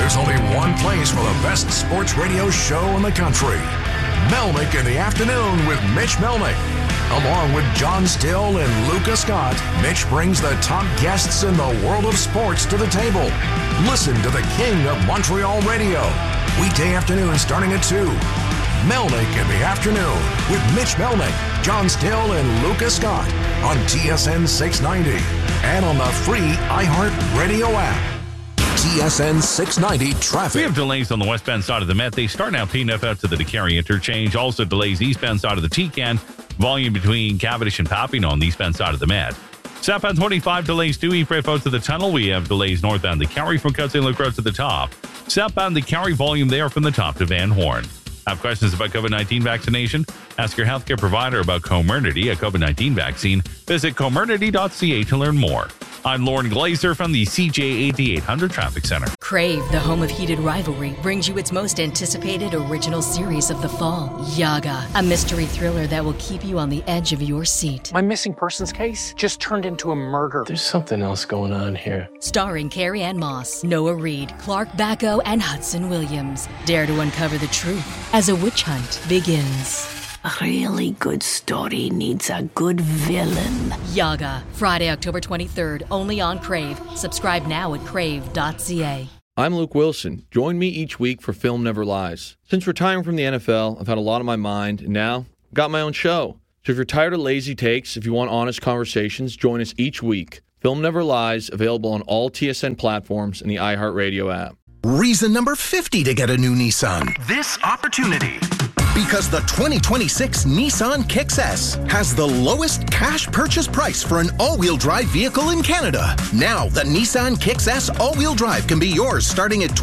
There's only one place for the best sports radio show in the country. Melnick in the Afternoon with Mitch Melnick. Along with John Still and Luca Scott, Mitch brings the top guests in the world of sports to the table. Listen to the king of Montreal radio. Weekday afternoon starting at 2. Melnick in the Afternoon with Mitch Melnick, John Still, and Luca Scott on TSN 690 and on the free iHeart Radio app. TSN 690 traffic. We have delays on the westbound side of the Met. They start now P&F out to the DeCarry interchange. Also delays eastbound side of the Tecan. Volume between Cavendish and Papineau on the eastbound side of the Met. Southbound 25 delays to Ypres out to the tunnel. We have delays northbound the Carry from Cut St. Luc Road to the top. Southbound the Carry volume there from the top to Van Horn. Have questions about COVID-19 vaccination? Ask your healthcare provider about Comirnaty, a COVID-19 vaccine. Visit comirnaty.ca to learn more. I'm Lauren Glazer from the CJ 8800 Traffic Center. Crave, the home of heated rivalry, brings you its most anticipated original series of the fall, Yaga, a mystery thriller that will keep you on the edge of your seat. My missing persons case just turned into a murder. There's something else going on here. Starring Carrie Ann Moss, Noah Reid, Clark Bacco, and Hudson Williams. Dare to uncover the truth as a witch hunt begins. A really good story needs a good villain. Yaga, Friday, October 23rd, only on Crave. Subscribe now at crave.ca. I'm Luke Wilson. Join me each week for Film Never Lies. Since retiring from the NFL, I've had a lot on my mind, and now I've got my own show. So if you're tired of lazy takes, if you want honest conversations, join us each week. Film Never Lies, available on all TSN platforms and the iHeartRadio app. Reason number 50 to get a new Nissan. This opportunity. Because the 2026 Nissan Kicks S has the lowest cash purchase price for an all-wheel drive vehicle in Canada. Now, the Nissan Kicks S all-wheel drive can be yours starting at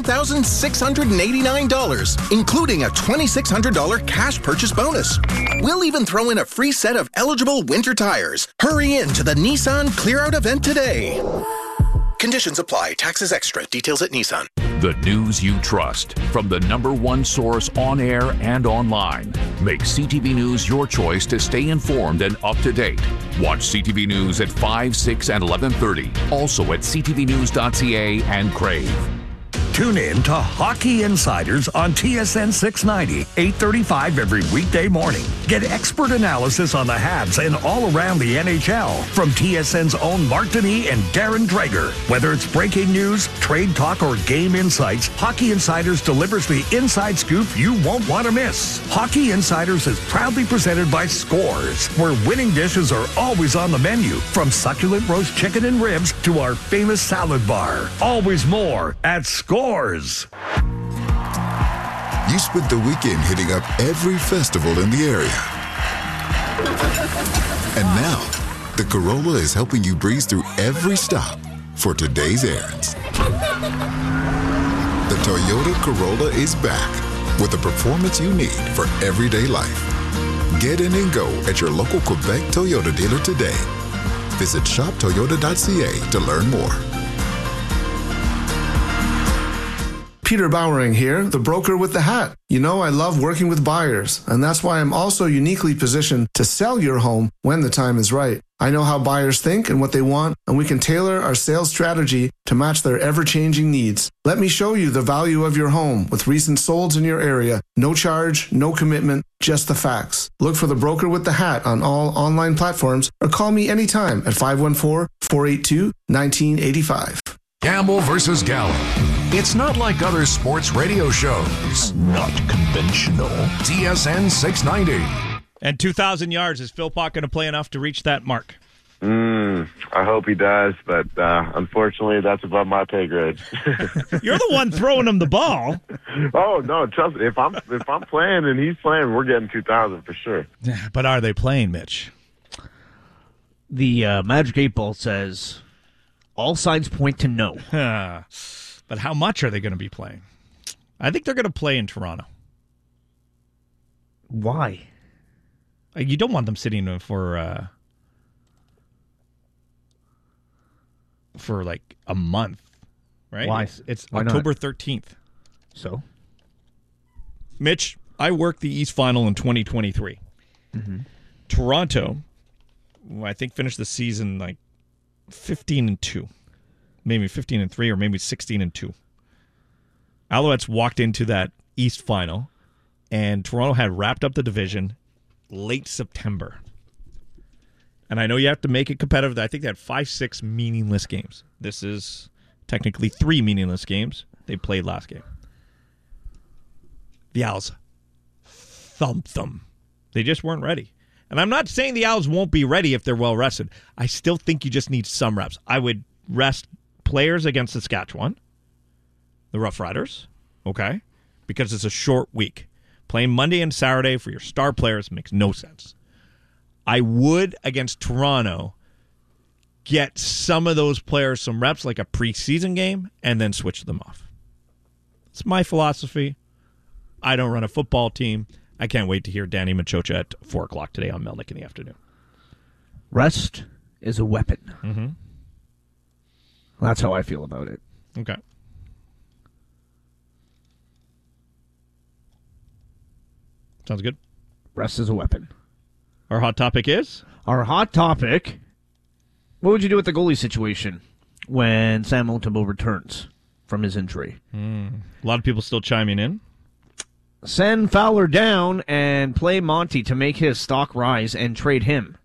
$29,689, including a $2,600 cash purchase bonus. We'll even throw in a free set of eligible winter tires. Hurry in to the Nissan Clear-Out event today. Conditions apply. Taxes extra. Details at Nissan. The news you trust from the #1 source on air and online. Make CTV News your choice to stay informed and up to date. Watch CTV News at 5, 6, and 11:30. Also at ctvnews.ca and Crave. Tune in to Hockey Insiders on TSN 690, 8:35 every weekday morning. Get expert analysis on the Habs and all around the NHL from TSN's own Mark Denis and Darren Dreger. Whether it's breaking news, trade talk, or game insights, Hockey Insiders delivers the inside scoop you won't want to miss. Hockey Insiders is proudly presented by Scores, where winning dishes are always on the menu, from succulent roast chicken and ribs to our famous salad bar. Always more at Scores. You spent the weekend hitting up every festival in the area. And now, the Corolla is helping you breeze through every stop for today's errands. The Toyota Corolla is back with the performance you need for everyday life. Get in and go at your local Quebec Toyota dealer today. Visit shoptoyota.ca to learn more. Peter Bowering here, the broker with the hat. You know, I love working with buyers, and that's why I'm also uniquely positioned to sell your home when the time is right. I know how buyers think and what they want, and we can tailor our sales strategy to match their ever-changing needs. Let me show you the value of your home with recent solds in your area. No charge, no commitment, just the facts. Look for the broker with the hat on all online platforms or call me anytime at 514-482-1985. Gamble versus Gallup. It's not like other sports radio shows. Not conventional. TSN 690. And 2,000 yards. Is Philpott going to play enough to reach that mark? I hope he does, but unfortunately, that's above my pay grade. You're the one throwing him the ball. Oh no, trust me. If I'm playing and he's playing, we're getting 2,000 for sure. But are they playing, Mitch? The Magic 8 Ball says all signs point to no. But how much are they going to be playing? I think they're going to play in Toronto. Why? You don't want them sitting for like a month, right? Why? It's Why October not? 13th. So? Mitch, I worked the East Final in 2023. Mm-hmm. Toronto, I think, finished the season like 15-2. Maybe 15-3 or maybe 16-2. Alouettes walked into that East final, and Toronto had wrapped up the division late September. And I know you have to make it competitive. I think they had 5-6 meaningless games. This is technically 3 meaningless games they played last game. The Owls thumped them. They just weren't ready. And I'm not saying the Owls won't be ready if they're well rested. I still think you just need some reps. I would rest players against Saskatchewan, the Rough Riders, okay? Because it's a short week. Playing Monday and Saturday for your star players makes no sense. I would, against Toronto, get some of those players some reps, like a preseason game, and then switch them off. It's my philosophy. I don't run a football team. I can't wait to hear Danny Machocha at 4 o'clock today on Melnick in the afternoon. Rest is a weapon. Mm-hmm. That's how I feel about it. Okay. Sounds good. Rest is a weapon. Our hot topic is? Our hot topic, what would you do with the goalie situation when Sam Montembeault returns from his injury? A lot of people still chiming in. Send Fowler down and play Monty to make his stock rise and trade him.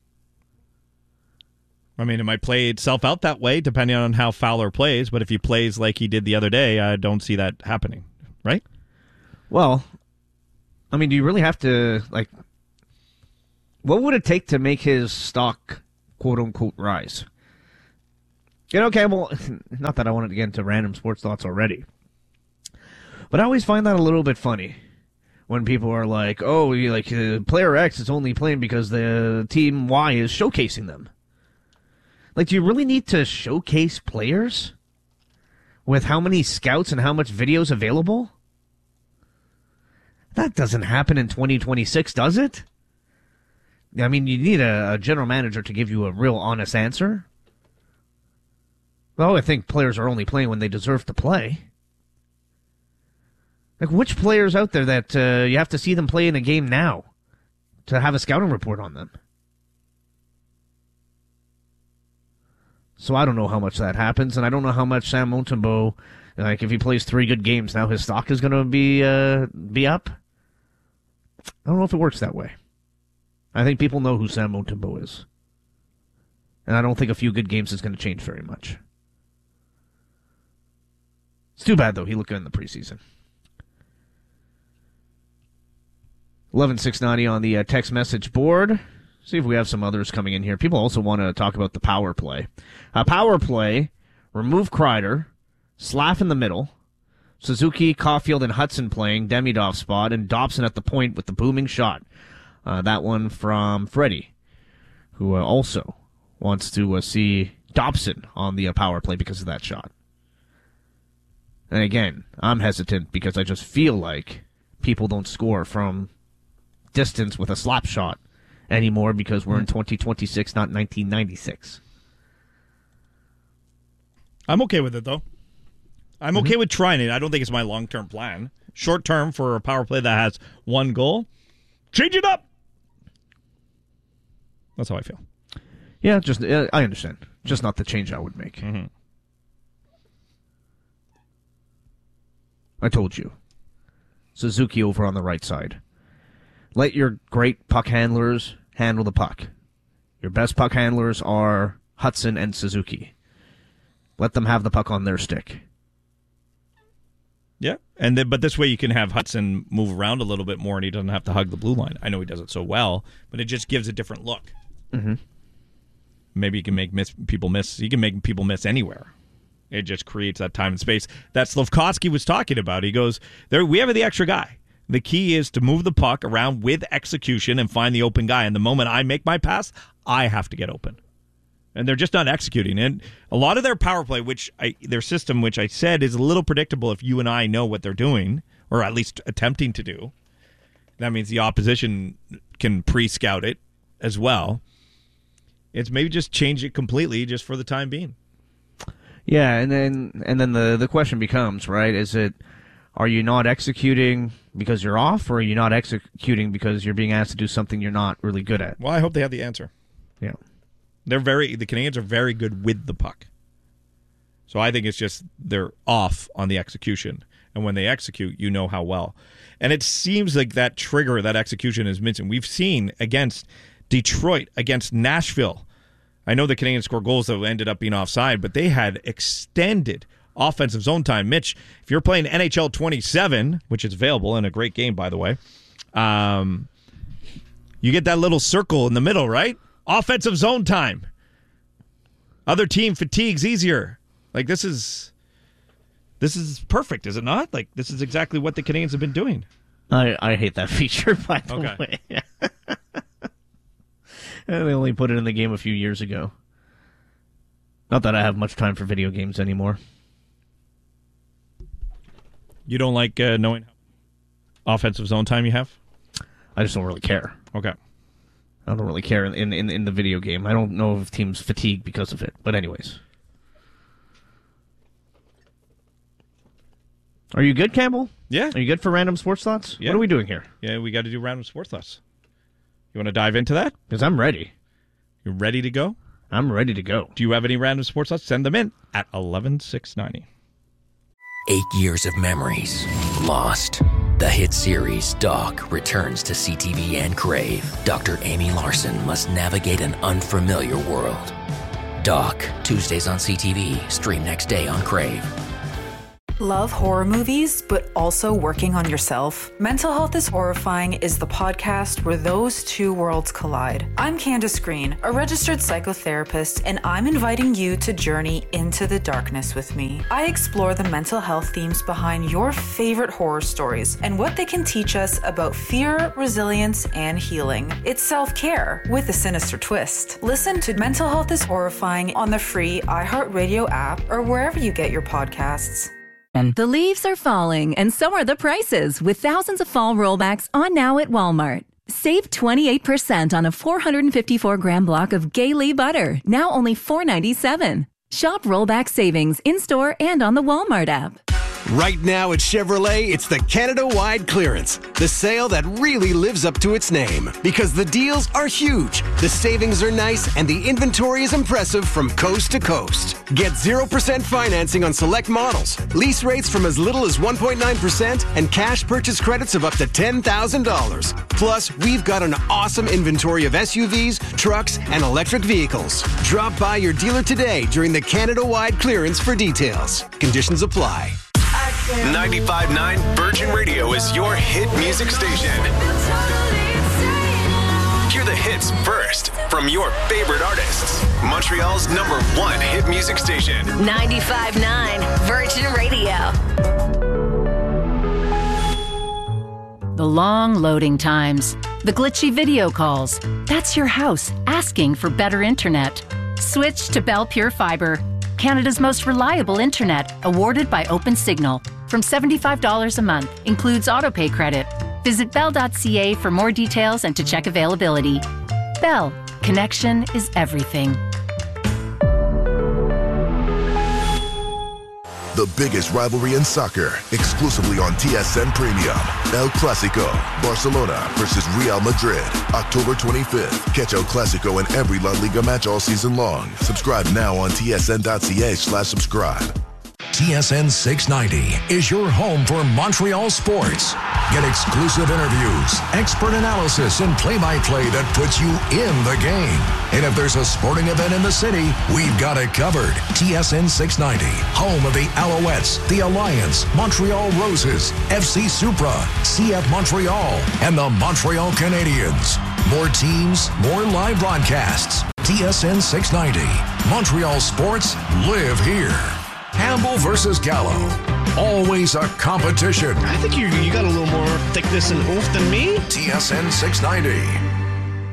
I mean, it might play itself out that way depending on how Fowler plays, but if he plays like he did the other day, I don't see that happening, right? Well, I mean, do you really have to, like, what would it take to make his stock, quote-unquote, rise? You know, okay, well, not that I wanted to get into random sports thoughts already, but I always find that a little bit funny when people are like, oh, like player X is only playing because the team Y is showcasing them. Like, do you really need to showcase players with how many scouts and how much videos available? That doesn't happen in 2026, does it? I mean, you need a general manager to give you a real honest answer. Well, I think players are only playing when they deserve to play. Like, which players out there that you have to see them play in a game now to have a scouting report on them? So I don't know how much that happens, and I don't know how much Sam Montembeault, like, if he plays 3 good games, now his stock is going to be up. I don't know if it works that way. I think people know who Sam Montembeault is. And I don't think a few good games is going to change very much. It's too bad, though. He looked good in the preseason. 11690 on the text message board. See if we have some others coming in here. People also want to talk about the power play. Power play, remove Kreider, Slav in the middle, Suzuki, Caulfield, and Hudson playing, Demidov spot, and Dobson at the point with the booming shot. That one from Freddie, who also wants to see Dobson on the power play because of that shot. And again, I'm hesitant because I just feel like people don't score from distance with a slap shot anymore because we're in 2026, not 1996. I'm okay with it, though. I'm okay with trying it. I don't think it's my long-term plan. Short-term for a power play that has 1 goal, change it up. That's how I feel. Yeah, just I understand. Just not the change I would make. Mm-hmm. I told you. Suzuki over on the right side. Let your great puck handlers handle the puck. Your best puck handlers are Hudson and Suzuki. Let them have the puck on their stick. Yeah, but this way you can have Hudson move around a little bit more and he doesn't have to hug the blue line. I know he does it so well, but it just gives a different look. Mm-hmm. Maybe you can make people miss. You can make people miss anywhere. It just creates that time and space that Slafkovsky was talking about. He goes, we have the extra guy. The key is to move the puck around with execution and find the open guy. And the moment I make my pass, I have to get open. And they're just not executing. And a lot of their power play, their system, which I said is a little predictable if you and I know what they're doing, or at least attempting to do. That means the opposition can pre-scout it as well. It's maybe just change it completely just for the time being. Yeah, and then the question becomes, right, are you not executing because you're off, or are you not executing because you're being asked to do something you're not really good at? Well, I hope they have the answer. Yeah. The Canadians are very good with the puck. So I think it's just they're off on the execution. And when they execute, you know how well. And it seems like that trigger, that execution is missing. We've seen against Detroit, against Nashville. I know the Canadians scored goals that ended up being offside, but they had extended offensive zone time. Mitch, if you're playing NHL 27, which is available and a great game, by the way, you get that little circle in the middle, right? Offensive zone time. Other team fatigues easier. Like, this is perfect, is it not? Like, this is exactly what the Canadians have been doing. I hate that feature, by the way. They only put it in the game a few years ago. Not that I have much time for video games anymore. You don't like knowing how offensive zone time you have? I just don't really care. Okay. I don't really care in the video game. I don't know if teams fatigue because of it. But anyways. Are you good, Campbell? Yeah. Are you good for random sports thoughts? Yeah. What are we doing here? Yeah, we got to do random sports thoughts. You want to dive into that? Because I'm ready. You're ready to go? I'm ready to go. Do you have any random sports thoughts? Send them in at 11690. 8 years of memories lost. The hit series Doc returns to CTV and Crave. Dr. Amy Larson must navigate an unfamiliar world. Doc, Tuesdays on CTV, stream next day on Crave. Love horror movies, but also working on yourself? Mental Health is Horrifying is the podcast where those two worlds collide. I'm Candace Green, a registered psychotherapist, and I'm inviting you to journey into the darkness with me. I explore the mental health themes behind your favorite horror stories and what they can teach us about fear, resilience, and healing. It's self-care with a sinister twist. Listen to Mental Health is Horrifying on the free iHeartRadio app or wherever you get your podcasts. The leaves are falling, and so are the prices, with thousands of fall rollbacks on now at Walmart. Save 28% on a 454-gram block of Gay-Lee butter, now only $4.97. Shop rollback savings in-store and on the Walmart app. Right now at Chevrolet, it's the Canada-wide clearance. The sale that really lives up to its name. Because the deals are huge, the savings are nice, and the inventory is impressive from coast to coast. Get 0% financing on select models, lease rates from as little as 1.9%, and cash purchase credits of up to $10,000. Plus, we've got an awesome inventory of SUVs, trucks, and electric vehicles. Drop by your dealer today during the Canada-wide clearance for details. Conditions apply. 95.9 Virgin Radio is your hit music station. Hear the hits first from your favorite artists. Montreal's #1 hit music station. 95.9 Virgin Radio. The long loading times, the glitchy video calls. That's your house asking for better internet. Switch to Bell Pure Fiber, Canada's most reliable internet, awarded by OpenSignal. From $75 a month, includes autopay credit. Visit bell.ca for more details and to check availability. Bell, connection is everything. The biggest rivalry in soccer, exclusively on TSN Premium. El Clasico, Barcelona versus Real Madrid, October 25th. Catch El Clasico in every La Liga match all season long. Subscribe now on tsn.ca/subscribe. TSN 690 is your home for Montreal sports. Get exclusive interviews, expert analysis, and play-by-play that puts you in the game. And if there's a sporting event in the city, we've got it covered. TSN 690, home of the Alouettes, the Alliance, Montreal Roses, FC Supra, CF Montreal, and the Montreal Canadiens. More teams, more live broadcasts. TSN 690. Montreal sports live here. Campbell versus Gallo. Always a competition. I think you got a little more thickness and oomph than me. TSN 690.